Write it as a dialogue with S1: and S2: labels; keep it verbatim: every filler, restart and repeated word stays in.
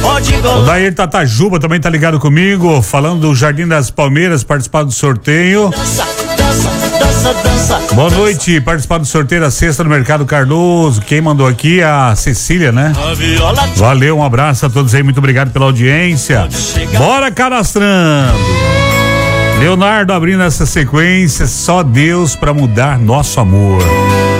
S1: O Dair Tatajuba também tá ligado comigo, falando do Jardim das Palmeiras, participar do sorteio.
S2: Dança, dança, dança, dança.
S1: Boa noite, participar do sorteio da cesta no Mercado Cardoso. Quem mandou aqui? A Cecília, né? Valeu, um abraço a todos aí, muito obrigado pela audiência. Bora cadastrando. Leonardo abrindo essa sequência, só Deus pra mudar nosso amor.